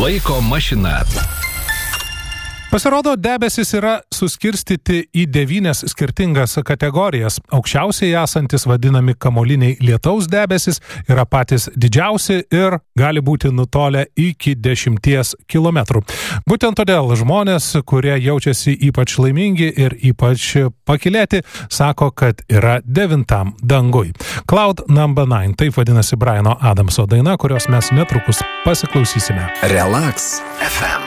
Laiko mašina. Pasirodo, debesis yra suskirstyti į 9 skirtingas kategorijas. Aukščiausiai esantis vadinami kamuoliniai lietaus debesis yra patys didžiausi ir gali būti nutolę iki 10 kilometrų. Būtent todėl žmonės, kurie jaučiasi ypač laimingi ir ypač pakylėti, sako, kad yra 9 dangui. Cloud Number 9, taip vadinasi Briano Adamso daina, kurios mes netrukus pasiklausysime. Relax FM.